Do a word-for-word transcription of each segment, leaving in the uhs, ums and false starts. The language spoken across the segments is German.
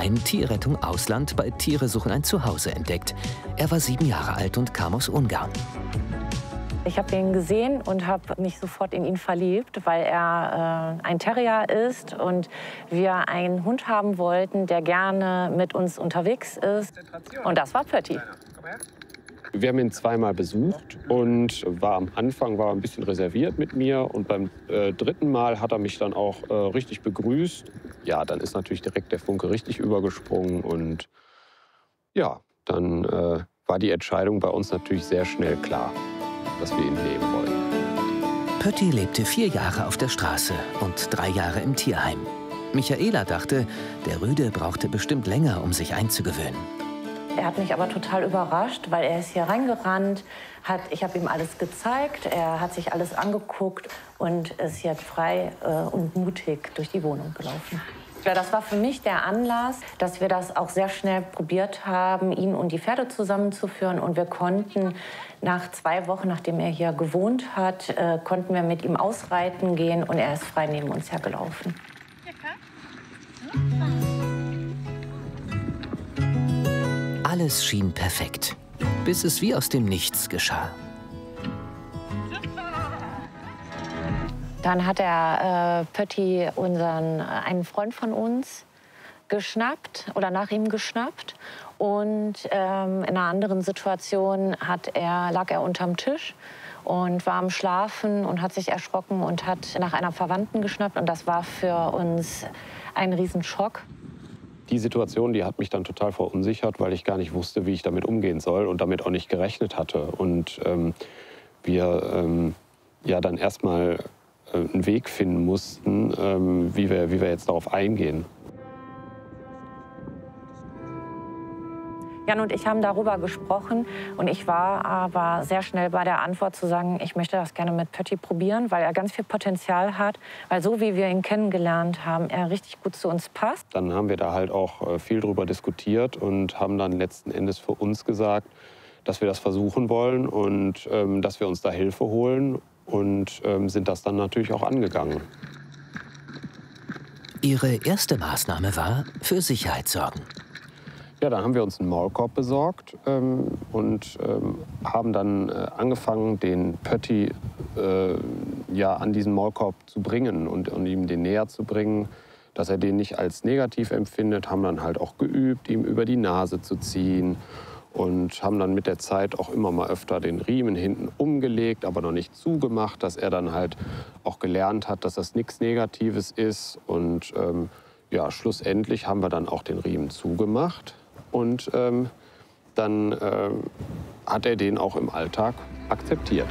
Verein Tierrettung Ausland bei Tiere suchen ein Zuhause entdeckt. Er war sieben Jahre alt und kam aus Ungarn. Ich habe ihn gesehen und habe mich sofort in ihn verliebt, weil er äh, ein Terrier ist und wir einen Hund haben wollten, der gerne mit uns unterwegs ist. Und das war Pötti. Wir haben ihn zweimal besucht und war am Anfang war ein bisschen reserviert mit mir. Und beim äh, dritten Mal hat er mich dann auch äh, richtig begrüßt. Ja, dann ist natürlich direkt der Funke richtig übergesprungen. Und ja, dann äh, war die Entscheidung bei uns natürlich sehr schnell klar, dass wir ihn nehmen wollen. Pötti lebte vier Jahre auf der Straße und drei Jahre im Tierheim. Michaela dachte, der Rüde brauchte bestimmt länger, um sich einzugewöhnen. Er hat mich aber total überrascht, weil er ist hier reingerannt, hat, ich habe ihm alles gezeigt, er hat sich alles angeguckt und ist jetzt frei äh, und mutig durch die Wohnung gelaufen. Ja, das war für mich der Anlass, dass wir das auch sehr schnell probiert haben, ihn und die Pferde zusammenzuführen. Und wir konnten nach zwei Wochen, nachdem er hier gewohnt hat, äh, konnten wir mit ihm ausreiten gehen und er ist frei neben uns hergelaufen. Alles schien perfekt, bis es wie aus dem Nichts geschah. Dann hat er äh, Pötti, unseren, einen Freund von uns, geschnappt oder nach ihm geschnappt. Und ähm, in einer anderen Situation hat er, lag er unterm Tisch und war am Schlafen und hat sich erschrocken und hat nach einer Verwandten geschnappt. Und das war für uns ein Riesenschock. Die Situation, die hat mich dann total verunsichert, weil ich gar nicht wusste, wie ich damit umgehen soll und damit auch nicht gerechnet hatte. Und ähm, wir ähm, ja dann erstmal äh, einen Weg finden mussten, ähm, wie wir, wie wir jetzt darauf eingehen. Jan und ich haben darüber gesprochen und ich war aber sehr schnell bei der Antwort zu sagen, ich möchte das gerne mit Pötti probieren, weil er ganz viel Potenzial hat, weil so wie wir ihn kennengelernt haben, er richtig gut zu uns passt. Dann haben wir da halt auch viel drüber diskutiert und haben dann letzten Endes für uns gesagt, dass wir das versuchen wollen und ähm, dass wir uns da Hilfe holen und ähm, sind das dann natürlich auch angegangen. Ihre erste Maßnahme war, für Sicherheit sorgen. Ja, dann haben wir uns einen Maulkorb besorgt ähm, und ähm, haben dann äh, angefangen, den Pötti äh, ja, an diesen Maulkorb zu bringen und, und ihm den näher zu bringen, dass er den nicht als negativ empfindet. Haben dann halt auch geübt, ihm über die Nase zu ziehen und haben dann mit der Zeit auch immer mal öfter den Riemen hinten umgelegt, aber noch nicht zugemacht, dass er dann halt auch gelernt hat, dass das nichts Negatives ist. Und ähm, ja, schlussendlich haben wir dann auch den Riemen zugemacht. Und ähm, dann ähm, hat er den auch im Alltag akzeptiert.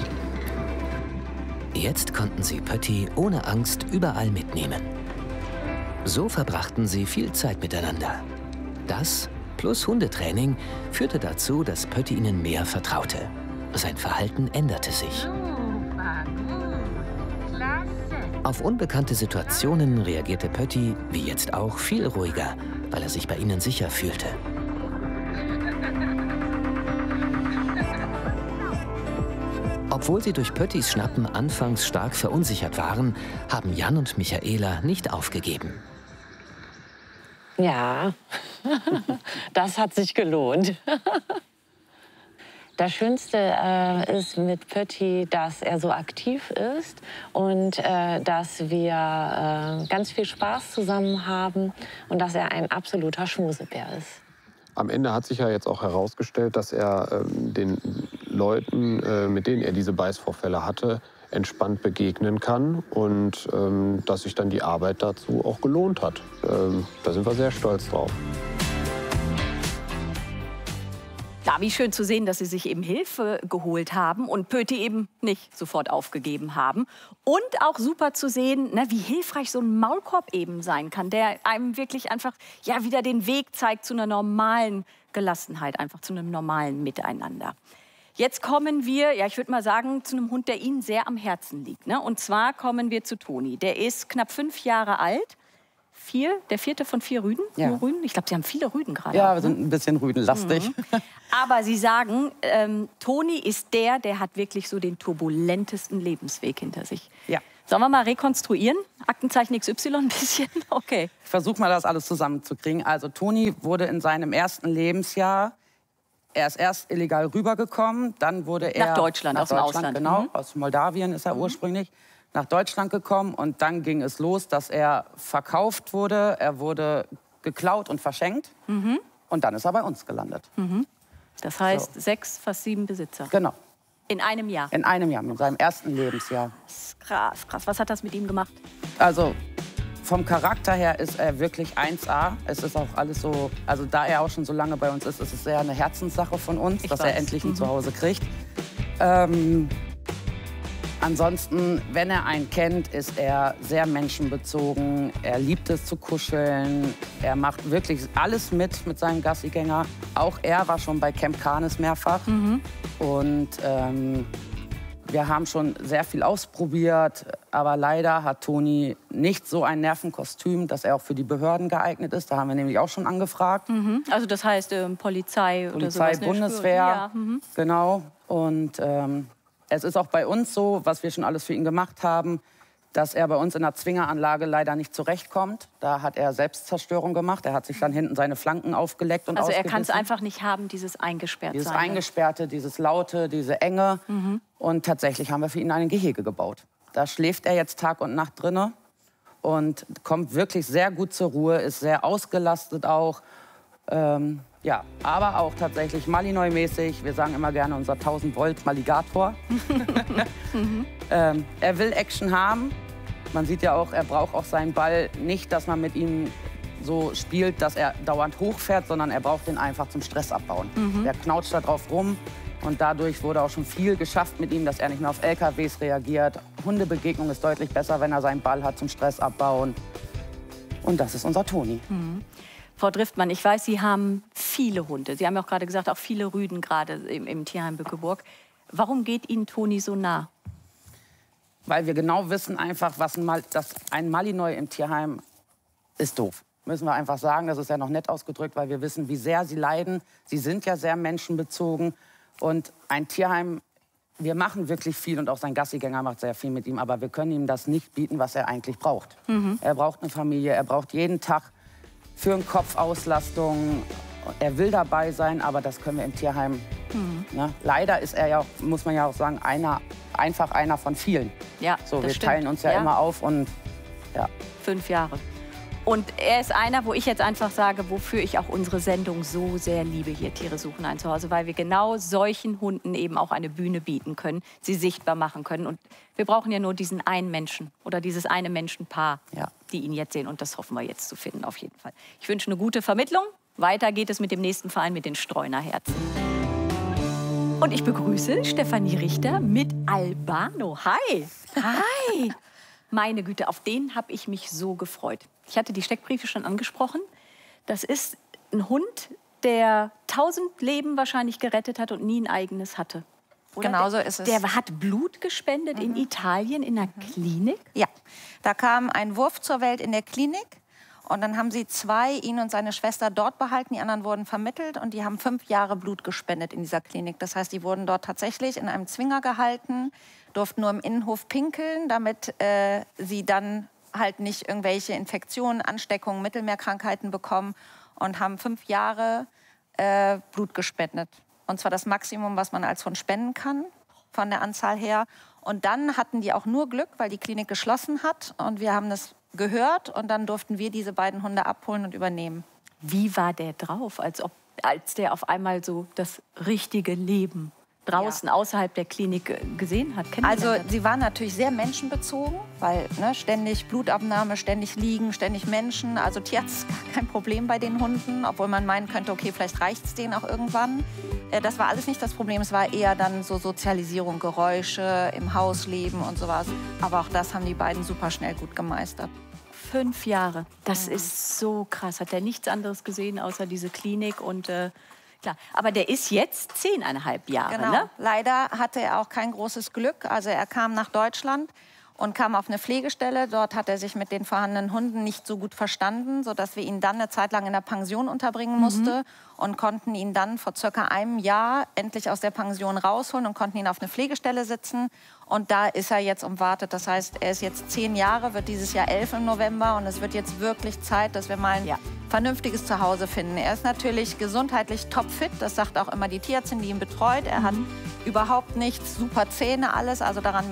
Jetzt konnten sie Pötti ohne Angst überall mitnehmen. So verbrachten sie viel Zeit miteinander. Das plus Hundetraining führte dazu, dass Pötti ihnen mehr vertraute. Sein Verhalten änderte sich. Auf unbekannte Situationen reagierte Pötti, wie jetzt auch, viel ruhiger, weil er sich bei ihnen sicher fühlte. Obwohl sie durch Pöttis Schnappen anfangs stark verunsichert waren, haben Jan und Michaela nicht aufgegeben. Ja, das hat sich gelohnt. Das Schönste äh, ist mit Pötti, dass er so aktiv ist und äh, dass wir äh, ganz viel Spaß zusammen haben und dass er ein absoluter Schmusebär ist. Am Ende hat sich ja jetzt auch herausgestellt, dass er ähm, den Leuten, äh, mit denen er diese Beißvorfälle hatte, entspannt begegnen kann und ähm, dass sich dann die Arbeit dazu auch gelohnt hat. Ähm, da sind wir sehr stolz drauf. Ja, wie schön zu sehen, dass Sie sich eben Hilfe geholt haben und Pötti eben nicht sofort aufgegeben haben. Und auch super zu sehen, ne, wie hilfreich so ein Maulkorb eben sein kann, der einem wirklich einfach ja, wieder den Weg zeigt zu einer normalen Gelassenheit, einfach zu einem normalen Miteinander. Jetzt kommen wir, ja, ich würde mal sagen, zu einem Hund, der Ihnen sehr am Herzen liegt. Ne? Und zwar kommen wir zu Toni. Der ist knapp fünf Jahre alt. Vier, der vierte von vier Rüden? Ja. Nur Rüden? Ich glaube, Sie haben viele Rüden gerade. Ja, auch, wir sind ein bisschen rüdenlastig. Mhm. Aber Sie sagen, ähm, Toni ist der, der hat wirklich so den turbulentesten Lebensweg hinter sich. Ja. Sollen wir mal rekonstruieren? Aktenzeichen X Y ein bisschen? Okay. Ich versuche mal, das alles zusammenzukriegen. Also Toni wurde in seinem ersten Lebensjahr, er ist erst illegal rübergekommen, dann wurde er... Nach Deutschland, nach aus dem Deutschland, Ausland. Genau, Mhm. aus Moldawien ist er Mhm. ursprünglich. Nach Deutschland gekommen und dann ging es los, dass er verkauft wurde, er wurde geklaut und verschenkt Mhm. und dann ist er bei uns gelandet. Mhm. Das heißt, So. sechs, fast sieben Besitzer. Genau. In einem Jahr. In einem Jahr, in seinem ersten Lebensjahr. Das ist krass, krass. Was hat das mit ihm gemacht? Also vom Charakter her ist er wirklich eins A. Es ist auch alles so, also da er auch schon so lange bei uns ist, ist es sehr eine Herzenssache von uns, Ich dass weiß. er endlich ein Mhm. Zuhause kriegt. Ähm, ansonsten, wenn er einen kennt, ist er sehr menschenbezogen. Er liebt es zu kuscheln. Er macht wirklich alles mit mit seinem Gassigänger. Auch er war schon bei Camp Canis mehrfach. Mhm. Und ähm, wir haben schon sehr viel ausprobiert, aber leider hat Toni nicht so ein Nervenkostüm, dass er auch für die Behörden geeignet ist. Da haben wir nämlich auch schon angefragt. Mhm. Also das heißt ähm, Polizei, oder Polizei, sowas. ne? Bundeswehr, Ja. Mhm. genau. Und ähm, es ist auch bei uns so, was wir schon alles für ihn gemacht haben, dass er bei uns in der Zwingeranlage leider nicht zurechtkommt. Da hat er Selbstzerstörung gemacht. Er hat sich dann hinten seine Flanken aufgeleckt und Also er ausgebissen. kann es einfach nicht haben, dieses eingesperrt Dieses sein. Eingesperrte, dieses Laute, diese Enge. Mhm. Und tatsächlich haben wir für ihn ein Gehege gebaut. Da schläft er jetzt Tag und Nacht drinne und kommt wirklich sehr gut zur Ruhe, ist sehr ausgelastet auch. Ähm, ja, aber auch tatsächlich Malinois-mäßig. Wir sagen immer gerne unser tausend Volt Maligator. Mhm. ähm, er will Action haben. Man sieht ja auch, er braucht auch seinen Ball nicht, dass man mit ihm so spielt, dass er dauernd hochfährt, sondern er braucht den einfach zum Stress abbauen. Mhm. Der knautscht da drauf rum und dadurch wurde auch schon viel geschafft mit ihm, dass er nicht mehr auf L K Ws reagiert. Hundebegegnung ist deutlich besser, wenn er seinen Ball hat zum Stress abbauen. Und das ist unser Toni. Mhm. Frau Driftmann, ich weiß, Sie haben viele Hunde. Sie haben ja auch gerade gesagt, auch viele Rüden gerade im, im Tierheim Bückeburg. Warum geht Ihnen Toni so nah? Weil wir genau wissen einfach, was ein Mal, dass ein Malinois im Tierheim ist doof. Müssen wir einfach sagen, das ist ja noch nett ausgedrückt, weil wir wissen, wie sehr sie leiden. Sie sind ja sehr menschenbezogen. Und ein Tierheim, wir machen wirklich viel und auch sein Gassigänger macht sehr viel mit ihm. Aber wir können ihm das nicht bieten, was er eigentlich braucht. Mhm. Er braucht eine Familie, er braucht jeden Tag für den Kopf Auslastung. Er will dabei sein, aber das können wir im Tierheim. Mhm. Ne? Leider ist er ja, muss man ja auch sagen, einer, einfach einer von vielen. Ja, So, das wir stimmt. teilen uns ja, Ja. immer auf und ja. Fünf Jahre. Und er ist einer, wo ich jetzt einfach sage, wofür ich auch unsere Sendung so sehr liebe, hier Tiere suchen ein Zuhause, weil wir genau solchen Hunden eben auch eine Bühne bieten können, sie sichtbar machen können. Und wir brauchen ja nur diesen einen Menschen oder dieses eine Menschenpaar, Ja. die ihn jetzt sehen. Und das hoffen wir jetzt zu finden, auf jeden Fall. Ich wünsche eine gute Vermittlung. Weiter geht es mit dem nächsten Verein, mit den Streunerherzen. Und ich begrüße Stefanie Richter mit Albano. Hi. Hi. Meine Güte, auf den habe ich mich so gefreut. Ich hatte die Steckbriefe schon angesprochen. Das ist ein Hund, der tausend Leben wahrscheinlich gerettet hat und nie ein eigenes hatte. Oder? Genau so Der- ist es. Der hat Blut gespendet in Italien in einer Klinik. Ja, da kam ein Wurf zur Welt in der Klinik. Und dann haben sie zwei, ihn und seine Schwester, dort behalten. Die anderen wurden vermittelt und die haben fünf Jahre Blut gespendet in dieser Klinik. Das heißt, die wurden dort tatsächlich in einem Zwinger gehalten, durften nur im Innenhof pinkeln, damit äh, sie dann halt nicht irgendwelche Infektionen, Ansteckungen, Mittelmeerkrankheiten bekommen und haben fünf Jahre äh, Blut gespendet. Und zwar das Maximum, was man als Hund spenden kann, von der Anzahl her. Und dann hatten die auch nur Glück, weil die Klinik geschlossen hat. Und wir haben das gehört und dann durften wir diese beiden Hunde abholen und übernehmen. Wie war der drauf, als, ob, als der auf einmal so das richtige Leben draußen, außerhalb der Klinik äh, gesehen hat? Also kennengelernt hat? sie waren natürlich sehr menschenbezogen, weil ne, ständig Blutabnahme, ständig liegen, ständig Menschen. Also Tierarzt ist gar kein Problem bei den Hunden, obwohl man meinen könnte, okay, vielleicht reicht es denen auch irgendwann. Äh, das war alles nicht das Problem. Es war eher dann so Sozialisierung, Geräusche, im Haus leben und sowas. Aber auch das haben die beiden super schnell gut gemeistert. Fünf Jahre. Das ist so krass. Hat er nichts anderes gesehen außer diese Klinik und äh, klar. Aber der ist jetzt zehneinhalb Jahre, Genau. ne? Leider hatte er auch kein großes Glück. Also er kam nach Deutschland und kam auf eine Pflegestelle. Dort hat er sich mit den vorhandenen Hunden nicht so gut verstanden, sodass wir ihn dann eine Zeit lang in der Pension unterbringen mussten. Mhm. Und konnten ihn dann vor circa einem Jahr endlich aus der Pension rausholen und konnten ihn auf eine Pflegestelle sitzen. Und da ist er jetzt umwartet. Das heißt, er ist jetzt zehn Jahre, wird dieses Jahr elf im November. Und es wird jetzt wirklich Zeit, dass wir mal ein ja. vernünftiges Zuhause finden. Er ist natürlich gesundheitlich topfit. Das sagt auch immer die Tierärztin, die ihn betreut. Er mhm. hat überhaupt nichts, super Zähne, alles. Also daran